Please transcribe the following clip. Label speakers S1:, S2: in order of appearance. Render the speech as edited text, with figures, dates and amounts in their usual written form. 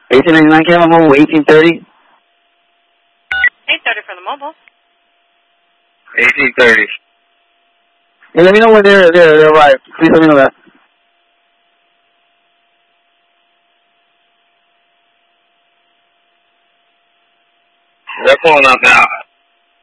S1: 1899, can I have a mobile 1830?
S2: 830 for the mobile.
S1: 1830. Yeah, let me know when they're arrived. Please let me know that. They're pulling up now.